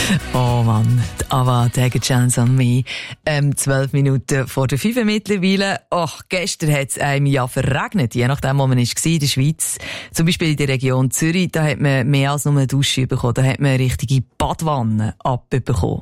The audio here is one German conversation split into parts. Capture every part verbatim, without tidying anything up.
Oh Mann, die Ava, Take a Chance on Me. Ähm, zwölf Minuten vor der fünf mittlerweile. Och, gestern hat es einem ja verregnet, je nachdem, wo man war in der Schweiz. Zum Beispiel in der Region Zürich, da hat man mehr als nur eine Dusche bekommen, da hat man eine richtige Badwanne abbekommen.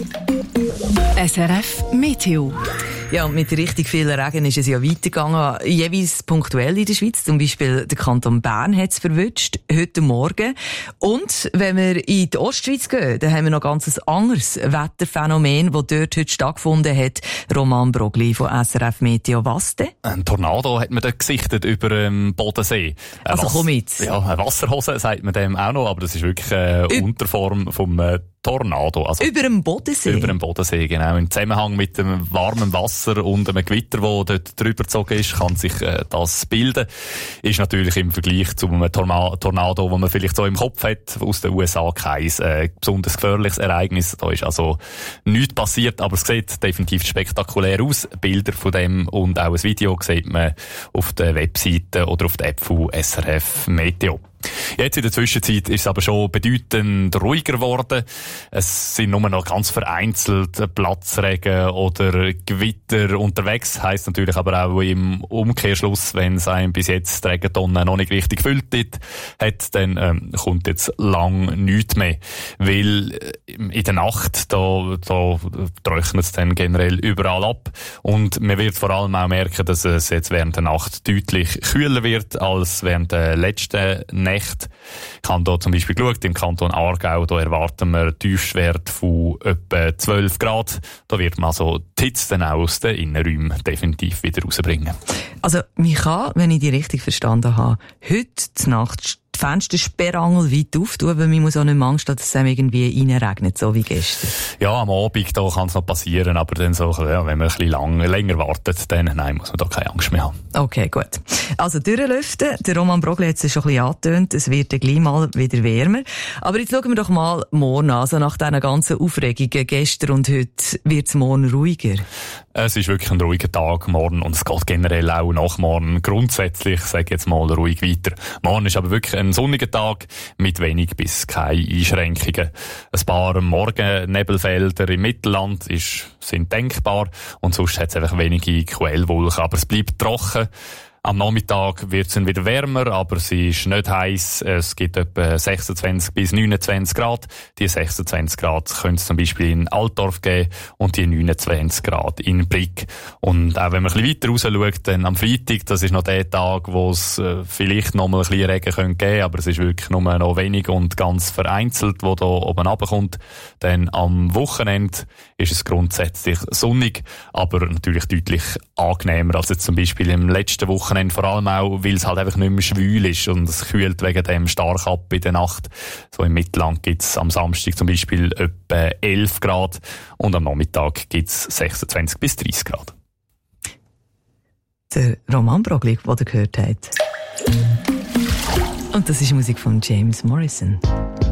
S R F Meteo. Ja, und mit richtig viel Regen ist es ja weitergegangen, jeweils punktuell in der Schweiz. Zum Beispiel der Kanton Bern hat es verwünscht, heute Morgen. Und wenn wir in die Ostschweiz gehen, dann haben wir noch ganz ein anderes Wetterphänomen, das dort heute stattgefunden hat. Roman Brogli von S R F Meteo. Was denn? Ein Tornado hat man dort gesichtet über dem Bodensee. Eine also Was- komm jetzt. Ja, eine Wasserhose sagt man dem auch noch, aber das ist wirklich eine Ü- Unterform vom äh, Tornado. Also Über dem Bodensee? über dem Bodensee, genau. Im Zusammenhang mit dem warmen Wasser und einem Gewitter, das dort drüber gezogen ist, kann sich äh, das bilden. Ist natürlich im Vergleich zu einem Torma- Tornado, das man vielleicht so im Kopf hat, aus den U S A kein äh, besonders gefährliches Ereignis. Da ist also nichts passiert, aber es sieht definitiv spektakulär aus. Bilder von dem und auch ein Video sieht man auf der Webseite oder auf der App von S R F Meteo. Jetzt in der Zwischenzeit ist es aber schon bedeutend ruhiger geworden. Es sind nur noch ganz vereinzelt Platzregen oder Gewitter unterwegs. Heisst natürlich aber auch im Umkehrschluss, wenn es einem bis jetzt die Regentonne noch nicht richtig gefüllt hat, dann ähm, kommt jetzt lang nichts mehr. Weil äh, in der Nacht, da, da trocknet es dann generell überall ab. Und man wird vor allem auch merken, dass es jetzt während der Nacht deutlich kühler wird als während der letzten Nacht. Ich habe hier zum Beispiel geschaut, im Kanton Aargau, da erwarten wir Tiefstwert von etwa zwölf Grad. Da wird man also die Hitze dann auch aus den Innenräumen definitiv wieder rausbringen. Also, man kann, wenn ich die richtig verstanden habe, heute zur Nacht die Fenstersperrangel weit auftun, weil man muss auch nicht mehr Angst haben, dass es einem irgendwie reinregnet, so wie gestern. Ja, am Abend da kann es noch passieren, aber dann so, ja, wenn man ein bisschen lang, länger wartet, dann nein, muss man da keine Angst mehr haben. Okay, gut. Also durchlüften. Der Roman Brogli hat es schon ein bisschen angetönt. Es wird dann gleich mal wieder wärmer. Aber jetzt schauen wir doch mal morgen an. Also nach diesen ganzen Aufregungen gestern und heute wird es morgen ruhiger. Es ist wirklich ein ruhiger Tag morgen und es geht generell auch nach morgen grundsätzlich, sage ich jetzt mal, ruhig weiter. Morgen ist aber wirklich ein sonniger Tag mit wenig bis keine Einschränkungen. Ein paar Morgennebelfelder im Mittelland ist, sind denkbar und sonst hat es einfach wenige Quellwolken, aber es bleibt trocken. Am Nachmittag wird es dann wieder wärmer, aber es ist nicht heiß. Es gibt etwa sechsundzwanzig bis neunundzwanzig Grad. Die sechsundzwanzig Grad können es zum Beispiel in Altdorf geben und die neunundzwanzig Grad in Brig. Und auch wenn man ein bisschen weiter raus schaut, dann am Freitag, das ist noch der Tag, wo es äh, vielleicht noch mal ein bisschen Regen geben könnte, aber es ist wirklich nur noch wenig und ganz vereinzelt, wo da oben runterkommt. Dann am Wochenende ist es grundsätzlich sonnig, aber natürlich deutlich angenehmer als jetzt zum Beispiel im letzten Wochenende. Vor allem auch, weil es halt einfach nicht mehr schwül ist und es kühlt wegen dem stark ab in der Nacht. So im Mittelland gibt es am Samstag zum Beispiel etwa elf Grad und am Nachmittag gibt es sechsundzwanzig bis dreißig Grad. Der Roman Brogli, den ihr gehört habt. Und das ist Musik von James Morrison.